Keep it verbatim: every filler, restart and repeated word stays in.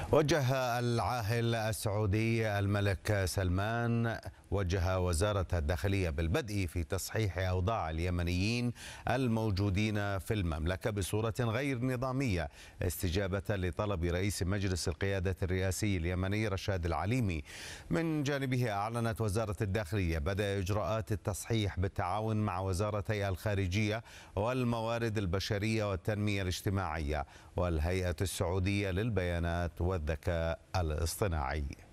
وجه العاهل السعودي الملك سلمان وجه وزارة الداخلية بالبدء في تصحيح أوضاع اليمنيين الموجودين في المملكة بصورة غير نظامية استجابة لطلب رئيس مجلس القيادة الرئاسي اليمني رشاد العليمي. من جانبه أعلنت وزارة الداخلية بدء إجراءات التصحيح بالتعاون مع وزارتي الخارجية والموارد البشرية والتنمية الاجتماعية والهيئة السعودية للبيانات والذكاء الاصطناعي.